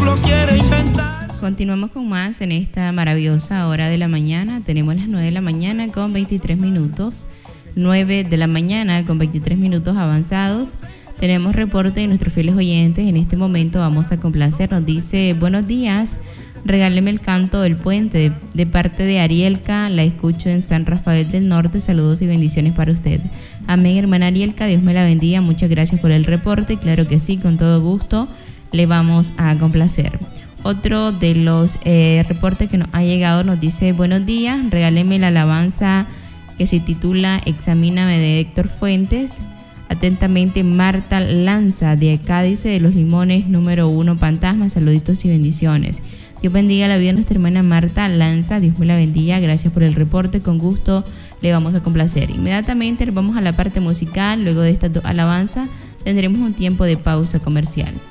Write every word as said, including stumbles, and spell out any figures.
diablo quiere inventar. Continuamos con más en esta maravillosa hora de la mañana. Tenemos las nueve de la mañana con veintitrés minutos. nueve de la mañana con veintitrés minutos avanzados. Tenemos reporte de nuestros fieles oyentes. En este momento vamos a complacer. Nos dice: buenos días, regáleme el canto del puente de, de parte de Arielka. La escucho en San Rafael del Norte. Saludos y bendiciones para usted. Amén, hermana Arielka, Dios me la bendiga. Muchas gracias por el reporte. Claro que sí, con todo gusto le vamos a complacer. Otro de los eh, reportes que nos ha llegado nos dice: buenos días, regáleme la alabanza que se titula Examíname, de Héctor Fuentes. Atentamente, Marta Lanza, de acá, dice, de Los Limones, número uno, Fantasma. Saluditos y bendiciones. Dios bendiga la vida de nuestra hermana Marta Lanza. Dios me la bendiga. Gracias por el reporte. Con gusto le vamos a complacer. Inmediatamente vamos a la parte musical. Luego de estas dos alabanzas tendremos un tiempo de pausa comercial.